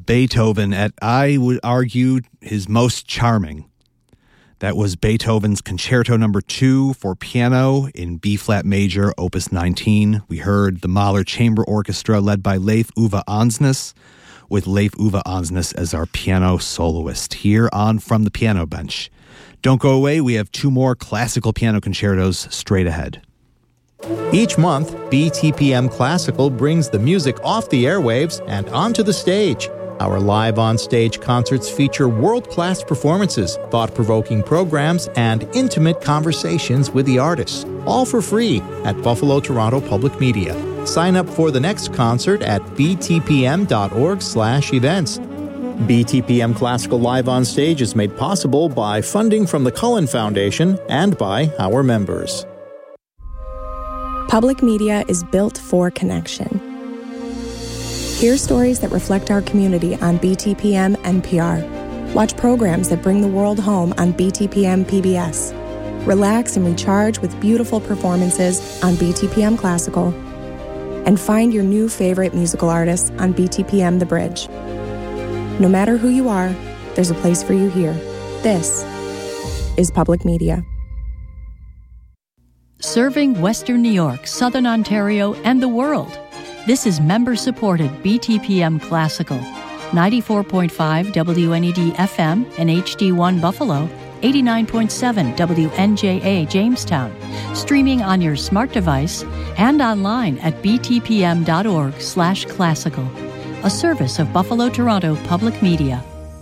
Beethoven at, I would argue, his most charming. That was Beethoven's Concerto No. 2 for piano in B-flat major, Opus 19. We heard the Mahler Chamber Orchestra led by Leif Ove Ansnes, with Leif Ove Ansnes as our piano soloist here on From the Piano Bench. Don't go away, we have 2 more classical piano concertos straight ahead. Each month, BTPM Classical brings the music off the airwaves and onto the stage. Our live on-stage concerts feature world-class performances, thought-provoking programs, and intimate conversations with the artists, all for free at Buffalo Toronto Public Media. Sign up for the next concert at btpm.org/events. BTPM Classical Live on Stage is made possible by funding from the Cullen Foundation and by our members. Public media is built for connection. Hear stories that reflect our community on BTPM NPR. Watch programs that bring the world home on BTPM PBS. Relax and recharge with beautiful performances on BTPM Classical. And find your new favorite musical artists on BTPM The Bridge. No matter who you are, there's a place for you here. This is public media. Serving Western New York, Southern Ontario, and the world. This is member-supported BTPM Classical, 94.5 WNED FM and HD1 Buffalo, 89.7 WNJA Jamestown, streaming on your smart device and online at btpm.org/classical, a service of Buffalo Toronto Public Media.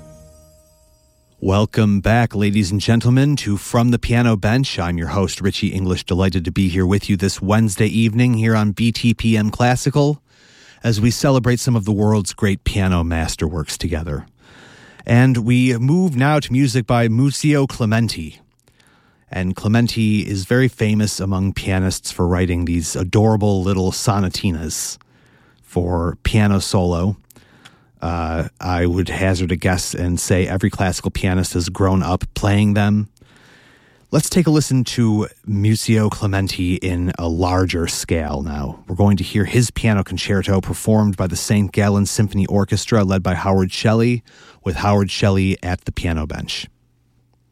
Welcome back, ladies and gentlemen, to From the Piano Bench. I'm your host, Richie English, delighted to be here with you this Wednesday evening here on BTPM Classical as we celebrate some of the world's great piano masterworks together. And we move now to music by Muzio Clementi. And Clementi is very famous among pianists for writing these adorable little sonatinas for piano solo. I would hazard a guess and say every classical pianist has grown up playing them. Let's take a listen to Muzio Clementi in a larger scale now. We're going to hear his piano concerto performed by the St. Gallen Symphony Orchestra led by Howard Shelley, with Howard Shelley at the piano bench.